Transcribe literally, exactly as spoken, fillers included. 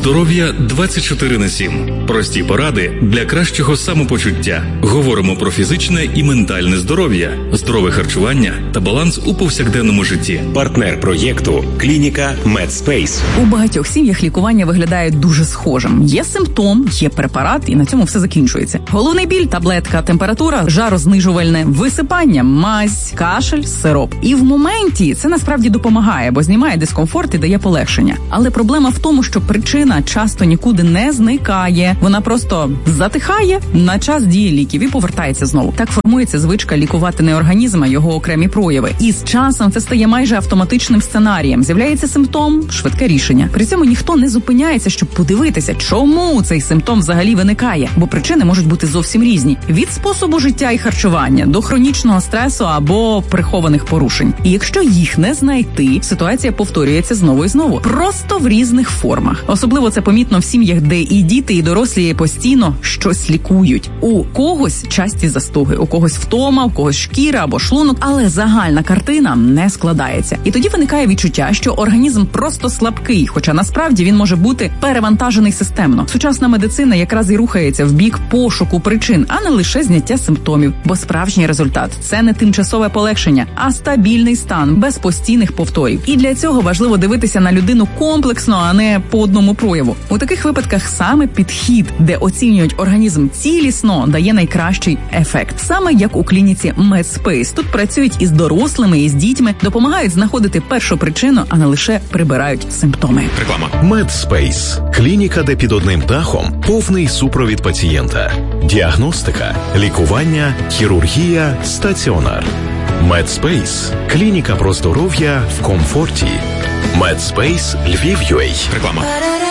Здоров'я двадцять чотири на сім. Прості поради для кращого самопочуття. Говоримо про фізичне і ментальне здоров'я, здорове харчування та баланс у повсякденному житті. Партнер проєкту – клініка MedSpace. У багатьох сім'ях лікування виглядає дуже схожим. Є симптом, є препарат, і на цьому все закінчується. Головний біль – таблетка, температура – жарознижувальне, висипання – мазь, кашель, сироп. І в моменті це насправді допомагає, бо знімає дискомфорт і дає полегшення. Але проблема в тому, що причина часто нікуди не зникає. Вона просто затихає на час дії ліків і повертається знову. Так формується звичка лікувати не організм, а його окремі прояви. І з часом це стає майже автоматичним сценарієм. З'являється симптом – швидке рішення. При цьому ніхто не зупиняється, щоб подивитися, чому цей симптом взагалі виникає. Бо причини можуть бути зовсім різні. Від способу життя і харчування до хронічного стресу або прихованих порушень. І якщо їх не знайти, ситуація повторюється знову і знову. Просто в різних формах. Особливо це помітно в сім'ях, де і діти, і дорослі постійно щось лікують. У когось часті застуги, у когось втома, у когось шкіра або шлунок, але загальна картина не складається. І тоді виникає відчуття, що організм просто слабкий, хоча насправді він може бути перевантажений системно. Сучасна медицина якраз і рухається в бік пошуку причин, а не лише зняття симптомів. Бо справжній результат – це не тимчасове полегшення, а стабільний стан, без постійних повторів. І для цього важливо дивитися на людину комплексно, а не по одному прояву. У таких випадках саме підхід, де оцінюють організм цілісно, дає найкращий ефект. Саме як у клініці MedSpace. Тут працюють із дорослими, і з дітьми, допомагають знаходити першу причину, а не лише прибирають симптоми. Реклама. MedSpace – клініка, де під одним дахом повний супровід пацієнта. Діагностика, лікування, хірургія, стаціонар. MedSpace – клініка про здоров'я в комфорті. MedSpace Львів.ua. Реклама.